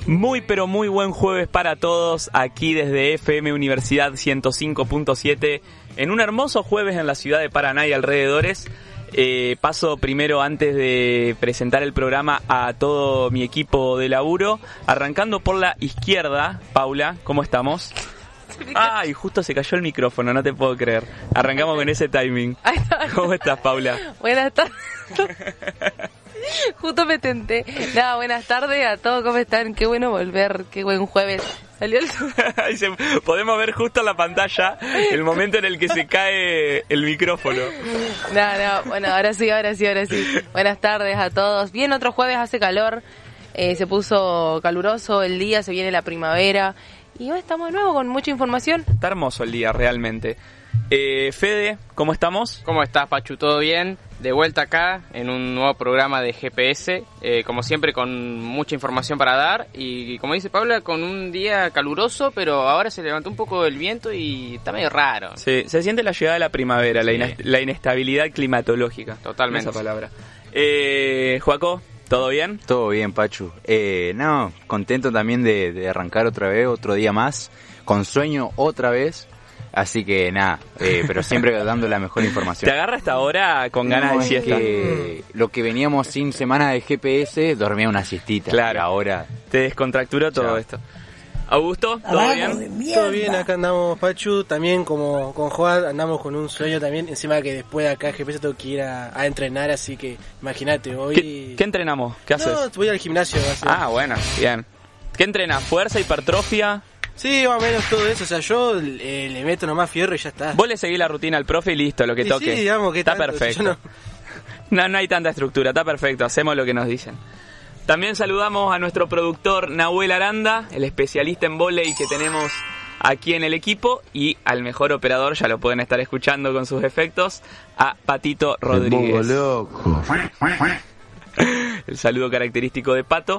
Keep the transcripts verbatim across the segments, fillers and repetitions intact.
Muy pero muy buen jueves para todos aquí desde F M Universidad ciento cinco punto siete en un hermoso jueves en la ciudad de Paraná y alrededores. Eh, paso primero, antes de presentar el programa, a todo mi equipo de laburo, arrancando por la izquierda. Paula, ¿cómo estamos? Ay, justo se cayó el micrófono, no te puedo creer. Arrancamos con ese timing. ¿Cómo estás, Paula? Buenas tardes. Justo me tenté. Nada, buenas tardes a todos, ¿cómo están? Qué bueno volver, qué buen jueves. Salió el... Podemos ver justo en la pantalla el momento en el que se cae el micrófono. No, no, bueno, ahora sí, ahora sí, ahora sí. Buenas tardes a todos. Bien, otro jueves, hace calor, eh, se puso caluroso el día, se viene la primavera y hoy estamos de nuevo con mucha información. Está hermoso el día, realmente. Eh, Fede, ¿cómo estamos? ¿Cómo estás, Pachu? ¿Todo bien? De vuelta acá en un nuevo programa de G P S, eh, como siempre con mucha información para dar y como dice Paula, con un día caluroso, pero ahora se levantó un poco el viento y está medio raro. Sí, se siente la llegada de la primavera, sí. la, ina- la inestabilidad climatológica. Totalmente. Esa palabra. Eh, Joaco, ¿todo bien? Todo bien, Pachu. Eh, no, contento también de, de arrancar otra vez, otro día más, con sueño otra vez. Así que nada, eh, pero siempre dando la mejor información. ¿Te agarra hasta ahora con ganas no, de siesta? Que lo que veníamos sin semana de G P S, dormía una siestita. Claro. Ahora te descontracturó todo Chao. esto. Augusto, ¿todo bien? Todo bien, acá andamos, Pachu, también como con Juan, andamos con un sueño también, encima que después de acá G P S tengo que ir a, a entrenar, así que imagínate, hoy... ¿Qué, ¿Qué entrenamos? ¿Qué haces? No, voy al gimnasio. Así. Ah, bueno, bien. ¿Qué entrenas? ¿Fuerza, hipertrofia? Sí, más o menos todo eso, o sea, yo eh, le meto nomás fierro y ya está. Vos le seguís la rutina al profe y listo, lo que y toque. Sí, digamos que está tanto, perfecto. Si no... no, no hay tanta estructura, está perfecto, hacemos lo que nos dicen. También saludamos a nuestro productor Nahuel Aranda, el especialista en vóley que tenemos aquí en el equipo, y al mejor operador, ya lo pueden estar escuchando con sus efectos, a Patito Rodríguez. El loco. El saludo característico de Pato.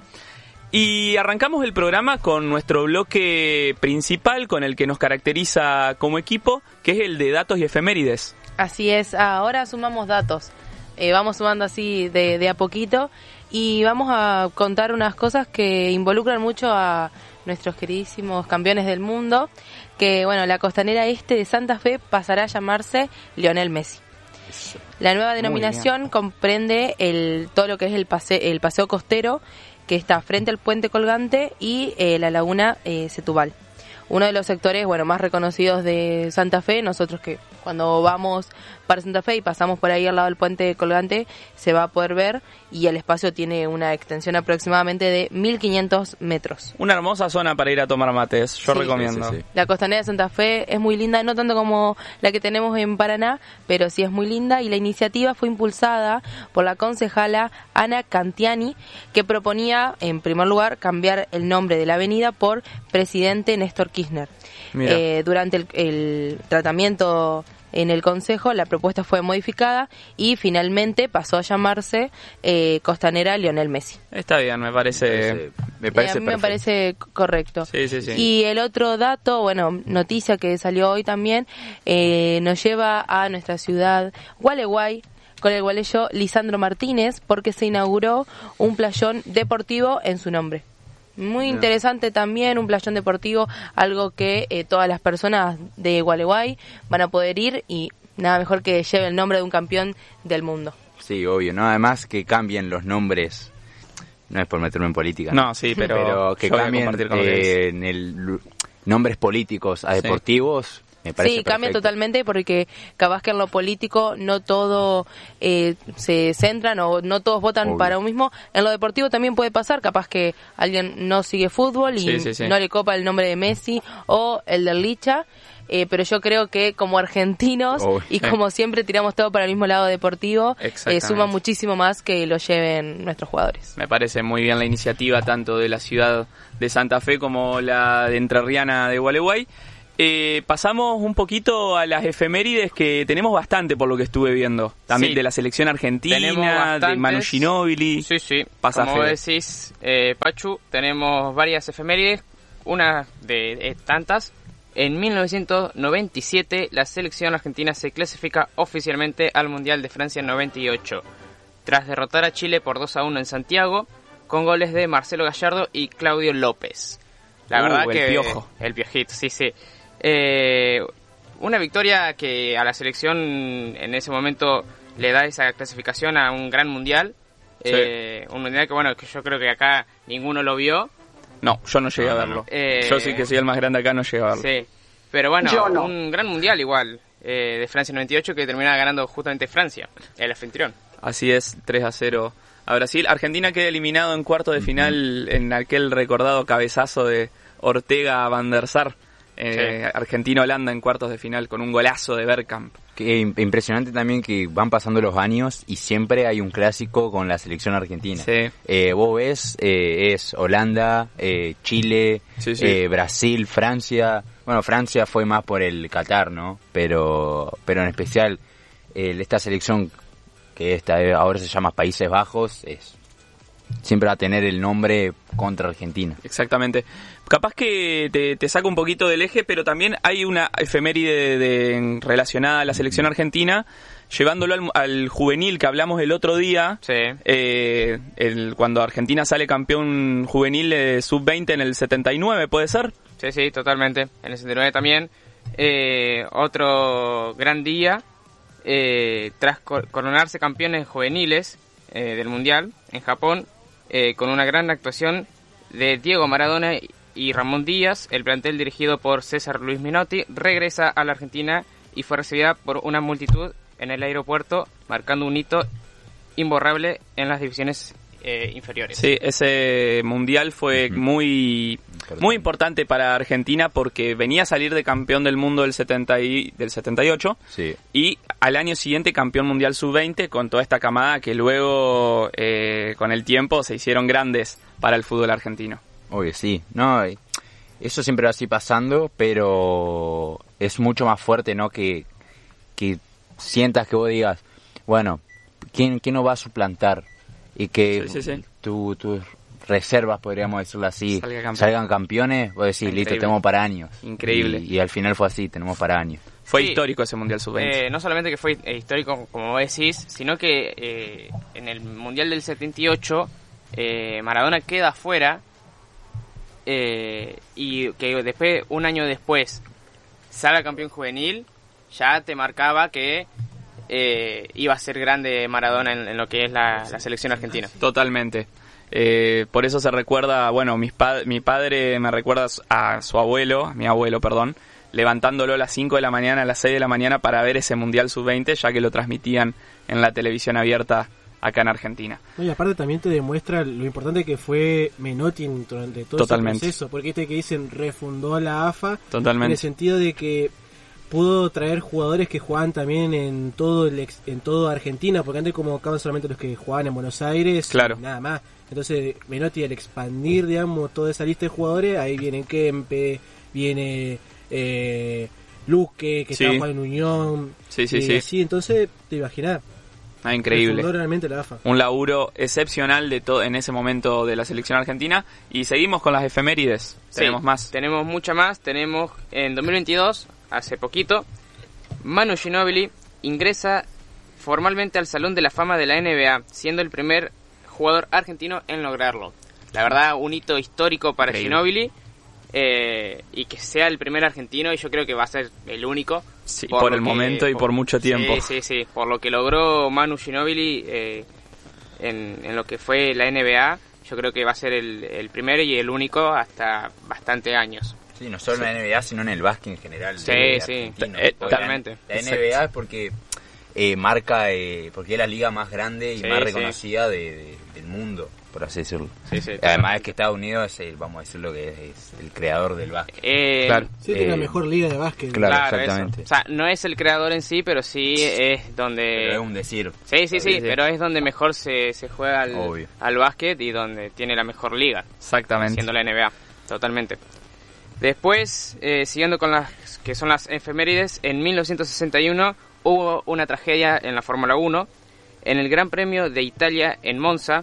Y arrancamos el programa con nuestro bloque principal, con el que nos caracteriza como equipo, que es el de datos y efemérides. Así es, ahora sumamos datos. Eh, vamos sumando así de, de a poquito y vamos a contar unas cosas que involucran mucho a nuestros queridísimos campeones del mundo, que bueno, la costanera este de Santa Fe pasará a llamarse Lionel Messi. La nueva denominación comprende el, todo lo que es el, pase, el paseo costero, que está frente al puente colgante y eh, la laguna eh, Setúbal. Uno de los sectores bueno más reconocidos de Santa Fe, nosotros que cuando vamos para Santa Fe y pasamos por ahí al lado del puente colgante se va a poder ver, y el espacio tiene una extensión aproximadamente de mil quinientos metros. Una hermosa zona para ir a tomar mates, yo Sí. recomiendo. Sí, sí, sí. La costanera de Santa Fe es muy linda, no tanto como la que tenemos en Paraná, pero sí es muy linda, y la iniciativa fue impulsada por la concejala Ana Cantiani, que proponía, en primer lugar, cambiar el nombre de la avenida por Presidente Néstor Kirchner. Eh, durante el, el tratamiento en el Consejo, la propuesta fue modificada y finalmente pasó a llamarse eh, Costanera Lionel Messi. Está bien, me parece... me parece, Eh, a mí me perfecto. parece correcto. Sí, sí, sí. Y el otro dato, bueno, noticia que salió hoy también, eh, nos lleva a nuestra ciudad Gualeguay, con el gualeyo Lisandro Martínez, porque se inauguró un playón deportivo en su nombre. Muy interesante también, un playón deportivo, algo que eh, todas las personas de Gualeguay van a poder ir, y nada mejor que lleve el nombre de un campeón del mundo. Sí, obvio, ¿no? Además que cambien los nombres, no es por meterme en política, No, sí, pero, pero que yo voy a cambien compartir con lo que eh, dices. en el nombres políticos a Sí. deportivos, me parece Sí, cambia perfecto. totalmente, porque capaz que en lo político no todo eh, se centran o no todos votan Obvio. para un mismo. En lo deportivo también puede pasar, capaz que alguien no sigue fútbol y Sí, sí, sí. no le copa el nombre de Messi o el del Licha. Eh, pero yo creo que como argentinos Oh, y sí. como siempre tiramos todo para el mismo lado deportivo, eh, Exactamente. suma muchísimo más que lo lleven nuestros jugadores. Me parece muy bien la iniciativa tanto de la ciudad de Santa Fe como la de Entrerriana de Gualeguay. Eh, pasamos un poquito a las efemérides, que tenemos bastante por lo que estuve viendo. También Sí. de la selección Tenemos argentina, de bastantes. Manu Ginóbili. Sí, sí, Pasa como Fede. decís, eh, Pachu, tenemos varias efemérides, una de eh, tantas. En mil novecientos noventa y siete, la selección argentina se clasifica oficialmente al Mundial de Francia noventa y ocho. Tras derrotar a Chile por dos a uno en Santiago, con goles de Marcelo Gallardo y Claudio López. La Uh, verdad el que... Piojo. El Piojito, sí, sí. Eh, una victoria que a la selección en ese momento le da esa clasificación a un gran mundial. Sí. Eh, un mundial que, bueno, que yo creo que acá ninguno lo vio. No, yo no llegué a verlo. Eh, yo sí que soy el más grande acá, no llegué a verlo. Sí, pero bueno, Yo no. un gran mundial igual, eh, de Francia noventa y ocho, que termina ganando justamente Francia, el anfitrión. Así es, tres a cero a Brasil. Argentina queda eliminado en cuarto de final en aquel recordado cabezazo de Ortega a Van der Sar. Eh, Sí. Argentina-Holanda en cuartos de final con un golazo de Bergkamp. Que im- impresionante también que van pasando los años y siempre hay un clásico con la selección argentina. Sí. Eh, vos ves, eh, es Holanda, eh, Chile, Sí, sí. eh, Brasil, Francia. Bueno, Francia fue más por el Qatar, ¿no? Pero, pero en especial eh, esta selección que esta eh, ahora se llama Países Bajos es siempre va a tener el nombre contra Argentina. Exactamente. Capaz que te, te saca un poquito del eje, pero también hay una efeméride de, de- relacionada a la selección argentina, llevándolo al, al juvenil que hablamos el otro día. Sí. Eh, el, cuando Argentina sale campeón juvenil de sub veinte en el setenta y nueve, ¿puede ser? Sí, sí, totalmente. En el sesenta y nueve también. Eh, otro gran día, eh, tras cor- coronarse campeones juveniles eh, del Mundial en Japón, eh, con una gran actuación de Diego Maradona y Ramón Díaz, el plantel dirigido por César Luis Menotti regresa a la Argentina y fue recibida por una multitud en el aeropuerto, marcando un hito imborrable en las divisiones eh, inferiores. Sí, ese mundial fue Ujú. muy muy importante para Argentina porque venía a salir de campeón del mundo del setenta y, del setenta y ocho Sí. y al año siguiente campeón mundial sub veinte con toda esta camada que luego eh, con el tiempo se hicieron grandes para el fútbol argentino. Obvio, sí. No, eh, eso siempre va así pasando, pero es mucho más fuerte, ¿no? Que, que sientas que vos digas, bueno, ¿quién, quién nos va a suplantar? Y que Sí, sí, sí. tu- tus reservas, podríamos decirlo así, Salga campeón. salgan campeones, vos decís, listo, Increíble. tenemos para años. Increíble. Y, y al final fue así, tenemos para años. Fue Sí. histórico ese mundial sub veinte. Eh, no solamente que fue eh, histórico, como vos decís, sino que eh, en el Mundial del setenta y ocho eh, Maradona queda afuera eh, y que después, un año después, salga campeón juvenil, ya te marcaba que eh, iba a ser grande Maradona en, en lo que es la, la selección argentina. Totalmente. Eh, por eso se recuerda, bueno, mis pa- mi padre me recuerda a su abuelo, a mi abuelo, perdón, levantándolo a las cinco de la mañana, a las seis de la mañana para ver ese Mundial sub veinte, ya que lo transmitían en la televisión abierta acá en Argentina. No, y aparte también te demuestra lo importante que fue Menotti en- durante todo Totalmente. ese proceso, porque este que dicen refundó la A F A Totalmente. en el sentido de que pudo traer jugadores que jugaban también en todo el ex- en todo Argentina, porque antes convocaban solamente los que jugaban en Buenos Aires, Claro. y nada más. Entonces Menotti al expandir, digamos, toda esa lista de jugadores, ahí viene Kempe, viene eh, Luque, que Sí. estaba jugando en Unión, Sí, sí, y sí. así, entonces te imaginás, Ah, increíble. refundó realmente la A F A. Un laburo excepcional de todo en ese momento de la selección argentina. Y seguimos con las efemérides. Sí, Tenemos más. Tenemos mucha más. Tenemos en dos mil veintidós, hace poquito, Manu Ginóbili ingresa formalmente al Salón de la Fama de la N B A, siendo el primer jugador argentino en lograrlo. La verdad, un hito histórico para Increíble. Ginóbili, eh, y que sea el primer argentino, y yo creo que va a ser el único. Sí, por lo el que- momento y por mucho tiempo. Sí, sí, sí. Por lo que logró Manu Ginóbili eh, en, en lo que fue la N B A, yo creo que va a ser el, el primero y el único hasta bastante años. Sí, no solo en la N B A, sino en el básquet en general. Sí, de sí, argentino. eh, Porque totalmente. La, la N B A es porque eh, marca, eh, porque es la liga más grande y Sí, más sí. reconocida de, de- del mundo, por así decirlo. Sí, sí, Además totalmente. es que Estados Unidos es el, vamos a decirlo que es, es el creador del básquet. Eh, Claro. Sí, tiene la Eh, mejor liga de básquet. claro. claro, exactamente. eso. O sea, no es el creador en sí, pero sí es Pero donde... es un decir. Sí, sí, sí, Sí, sí. pero es donde mejor se, se juega al, Obvio. al básquet y donde tiene la mejor liga, Exactamente. siendo la N B A, totalmente. Después, eh, siguiendo con las que son las efemérides, en mil novecientos sesenta y uno hubo una tragedia en la Fórmula uno. En el Gran Premio de Italia en Monza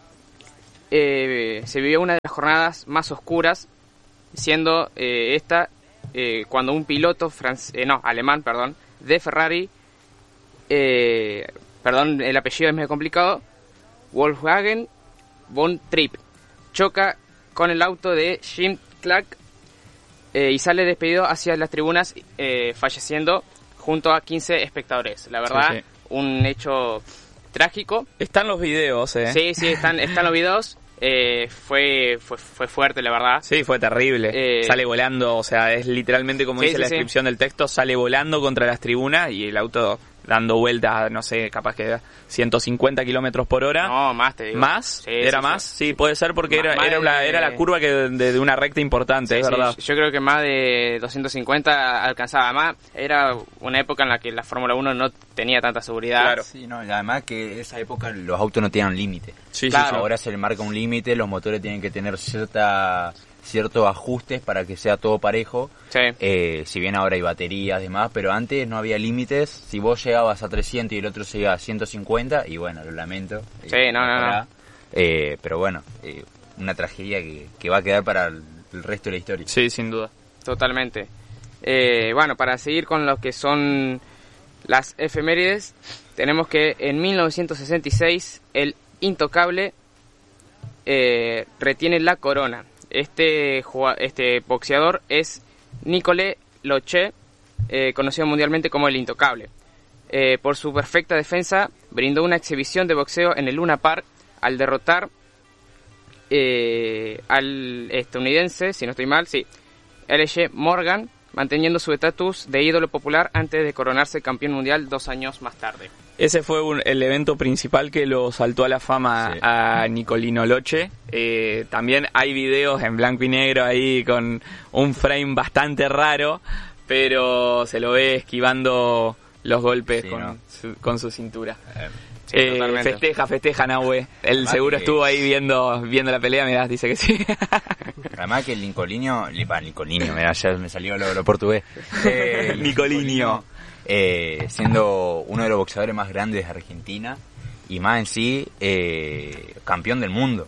eh, se vivió una de las jornadas más oscuras, siendo eh, esta eh, cuando un piloto franc- eh, no, alemán, perdón, de Ferrari, eh, perdón, el apellido es medio complicado, Wolfgang Von Tripp choca con el auto de Jim Clark eh, y sale despedido hacia las tribunas, eh, falleciendo junto a quince espectadores. La verdad, sí, sí. un hecho trágico. Están los videos, ¿eh? Sí, sí, están, están los videos. Eh, fue, fue fue fuerte, la verdad. Sí, fue terrible. Eh, sale volando, o sea, es literalmente como sí, dice sí, la sí. descripción del texto, sale volando contra las tribunas y el auto dando vueltas, no sé, capaz que ciento cincuenta kilómetros por hora. No, más te digo. ¿Más? Sí, ¿Era sí, más? sí. Sí, puede ser porque Más, era más era, de, la, era la curva que de, de una recta importante, sí, es verdad. Sí, yo creo que más de doscientos cincuenta alcanzaba. Además, era una época en la que la Fórmula uno no tenía tanta seguridad. Claro. Sí, no, y además que en esa época los autos no tenían límite. Sí, claro. sí, sí. Ahora se le marca un límite, los motores tienen que tener cierta ciertos ajustes para que sea todo parejo. Sí. Eh, si bien ahora hay baterías y demás, pero antes no había límites. Si vos llegabas a trescientos y el otro se iba a ciento cincuenta, y bueno, lo lamento. Sí, eh, no, no, no. Eh, pero bueno, eh, una tragedia que, que va a quedar para el, el resto de la historia. Sí, sin duda. Totalmente. Eh, bueno, para seguir con lo que son las efemérides, tenemos que en mil novecientos sesenta y seis el intocable eh, retiene la corona. Este, este boxeador es Nicole Loche, eh, conocido mundialmente como el Intocable. Eh, por su perfecta defensa, brindó una exhibición de boxeo en el Luna Park al derrotar eh, al estadounidense, si no estoy mal, sí, L J Morgan, manteniendo su estatus de ídolo popular antes de coronarse campeón mundial dos años más tarde. Ese fue un, el evento principal que lo saltó a la fama, sí, a Nicolino Loche. Eh, también hay videos en blanco y negro ahí con un frame bastante raro, pero se lo ve esquivando los golpes, sí, con, ¿no? su, con su cintura. Eh, sí, eh, festeja, festeja Nahue. Él además seguro que... estuvo ahí viendo viendo la pelea, mirá, dice que sí. Además que el Nicolinho, Nicolinho, mirá, ya me salió lo, lo portugués. Eh, Nicolinho. Eh, siendo uno de los boxeadores más grandes de Argentina y más en sí eh, campeón del mundo,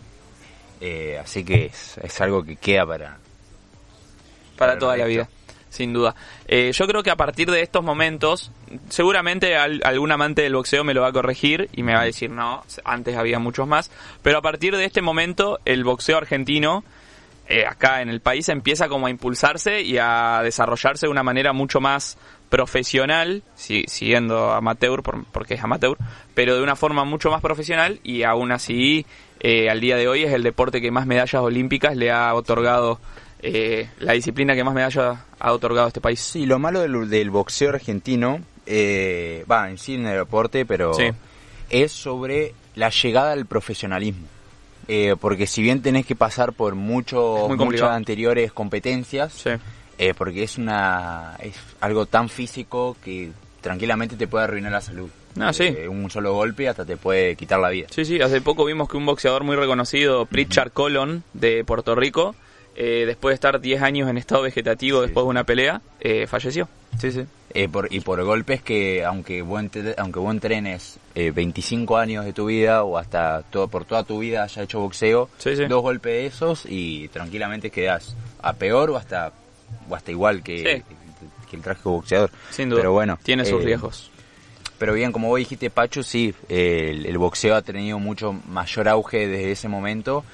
eh, así que es, es algo que queda para para, para toda la vida, sin duda. Eh, yo creo que a partir de estos momentos, seguramente al, algún amante del boxeo me lo va a corregir y me va a decir no, antes había muchos más, pero a partir de este momento el boxeo argentino eh, acá en el país empieza como a impulsarse y a desarrollarse de una manera mucho más profesional, si, siguiendo amateur, por, porque es amateur, pero de una forma mucho más profesional, y aún así, eh, al día de hoy es el deporte que más medallas olímpicas le ha otorgado, eh, la disciplina que más medallas ha otorgado a este país. Sí, lo malo del, del boxeo argentino, eh, va, en sí en el deporte, pero sí, es sobre la llegada al profesionalismo. Eh, porque si bien tenés que pasar por mucho, muchas anteriores competencias, sí, Eh, porque es una es algo tan físico que tranquilamente te puede arruinar la salud. Ah, sí. Eh, un solo golpe hasta te puede quitar la vida. Sí, sí, hace poco vimos que un boxeador muy reconocido, Pritchard uh-huh. Colon, de Puerto Rico, eh, después de estar diez años en estado vegetativo, sí, después de una pelea, eh, falleció. Sí, sí. Eh, por, y por golpes que, aunque vos, entre, aunque vos entrenes eh, veinticinco años de tu vida o hasta todo, por toda tu vida hayas hecho boxeo, sí, sí, dos golpes de esos y tranquilamente quedás a peor o hasta o hasta igual que, sí, que, que el trágico boxeador. Sin duda, pero bueno, tiene sus eh, riesgos. Pero bien, como vos dijiste, Pachu, sí, eh, el, el boxeo ha tenido mucho mayor auge desde ese momento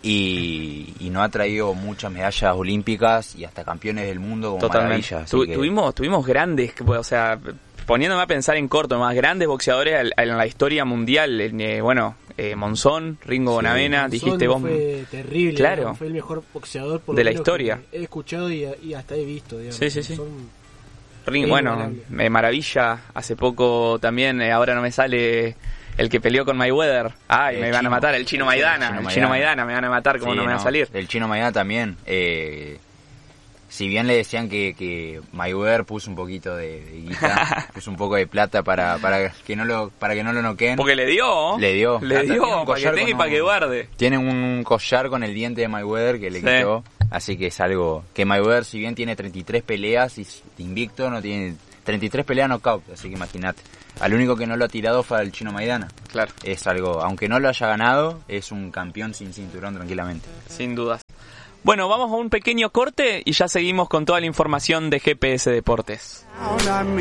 y, y no ha traído muchas medallas olímpicas y hasta campeones del mundo como Totalmente. Maravilla. Tu, que... tuvimos, tuvimos grandes, o sea, poniéndome a pensar en corto, más grandes boxeadores en la historia mundial. Eh, bueno, eh, Monzón, Ringo sí, Bonavena, Monzón dijiste vos. Fue terrible, claro, ¿no? Fue el mejor boxeador por de la historia. He escuchado y, y hasta he visto, digamos. Sí, sí, sí. Monzón, Ring, bueno, eh, Maravilla, hace poco también, eh, ahora no me sale el que peleó con Mayweather. Ay, el me chino, van a matar, el Chino Maidana. El Chino, el chino Maidana, me van a matar, como sí, no me va a salir. El Chino Maidana también. Eh, si bien le decían que, que Mayweather puso un poquito de, de guita, puso un poco de plata para, para que no lo para que no lo noqueen. Porque le dio. Le dio. Le dio, para que tenga y para que guarde. Tiene un collar con el diente de Mayweather que le sí. quitó. Así que es algo que Mayweather, si bien tiene treinta y tres peleas y invicto, no tiene treinta y tres peleas knockout, así que imagínate. Al único que no lo ha tirado fue al Chino Maidana. Claro. Es algo, aunque no lo haya ganado, es un campeón sin cinturón tranquilamente. Sin dudas. Bueno, vamos a un pequeño corte y ya seguimos con toda la información de G P S Deportes.